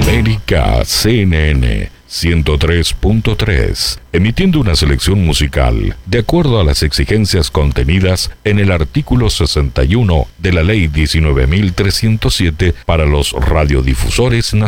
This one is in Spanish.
América CNN 103.3, emitiendo una selección musical de acuerdo a las exigencias contenidas en el artículo 61 de la Ley 19.307 para los radiodifusores nacionales.